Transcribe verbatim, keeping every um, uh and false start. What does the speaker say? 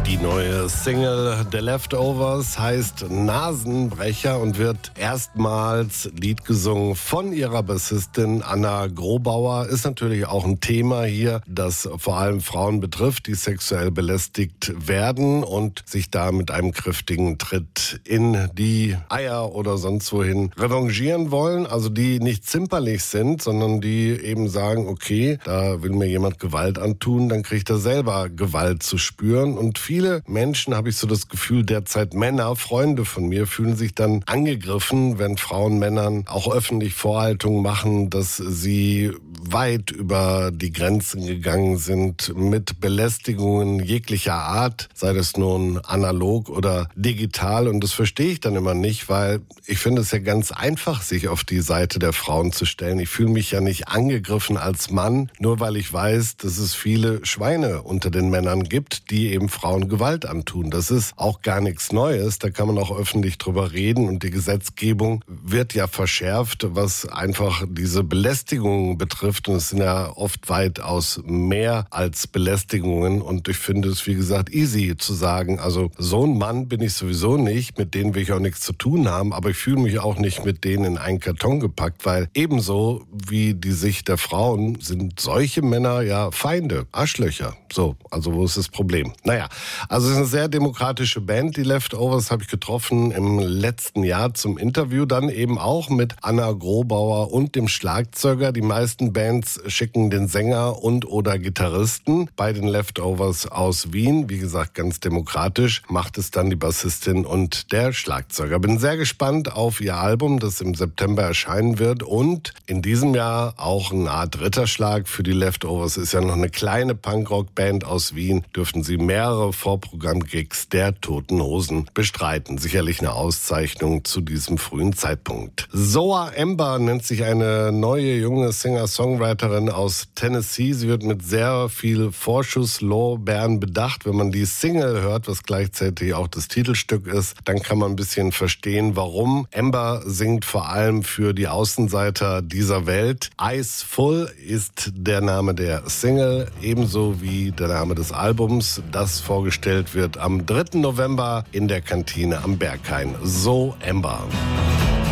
Die neue Single The Leftovers heißt Nasenbrecher und wird erstmals Lied gesungen von ihrer Bassistin Anna Grobauer. Ist natürlich auch ein Thema hier, das vor allem Frauen betrifft, die sexuell belästigt werden und sich da mit einem kräftigen Tritt in die Eier oder sonst wohin revanchieren wollen. Also die nicht zimperlich sind, sondern die eben sagen, okay, da will mir jemand Gewalt antun, dann kriegt er selber Gewalt zu spüren. Und viele Menschen, habe ich so das Gefühl, derzeit Männer, Freunde von mir, fühlen sich dann angegriffen, wenn Frauen Männern auch öffentlich Vorhaltungen machen, dass sie weit über die Grenzen gegangen sind mit Belästigungen jeglicher Art, sei das nun analog oder digital. Und das verstehe ich dann immer nicht, weil ich finde es ja ganz einfach, sich auf die Seite der Frauen zu stellen. Ich fühle mich ja nicht angegriffen als Mann, nur weil ich weiß, dass es viele Schweine unter den Männern gibt, die eben Frauen Gewalt antun. Das ist auch gar nichts Neues. Da kann man auch öffentlich drüber reden. Und die Gesetzgebung wird ja verschärft, was einfach diese Belästigungen betrifft. Und es sind ja oft weitaus mehr als Belästigungen. Und ich finde es, wie gesagt, easy zu sagen, also so ein Mann bin ich sowieso nicht, mit denen will ich auch nichts zu tun haben, aber ich fühle mich auch nicht mit denen in einen Karton gepackt, weil ebenso wie die Sicht der Frauen sind solche Männer ja Feinde, Arschlöcher. So, also wo ist das Problem? Naja, also es ist eine sehr demokratische Band, die Leftovers, habe ich getroffen im letzten Jahr zum Interview, dann eben auch mit Anna Grobauer und dem Schlagzeuger. Die meisten Bands schicken den Sänger und oder Gitarristen. Bei den Leftovers aus Wien, wie gesagt, ganz demokratisch, macht es dann die Bassistin und der Schlagzeuger. Bin sehr gespannt auf ihr Album, das im September erscheinen wird und in diesem Jahr auch eine Art Ritterschlag für die Leftovers. Ist ja noch eine kleine Punkrock-Band aus Wien, dürften sie mehrere Vorprogramm-Gigs der Toten Hosen bestreiten. Sicherlich eine Auszeichnung zu diesem frühen Zeitpunkt. Zoa Ember nennt sich eine neue junge Singer-Songwriterin aus Tennessee. Sie wird mit sehr viel Vorschusslorbeeren bedacht. Wenn man die Single hört, was gleichzeitig auch das Titelstück ist, dann kann man ein bisschen verstehen, warum. Ember singt vor allem für die Außenseiter dieser Welt. Eyes Full ist der Name der Single, ebenso wie der Name des Albums, das vorgestellt wird am dritten November in der Kantine am Berghain. So Ember.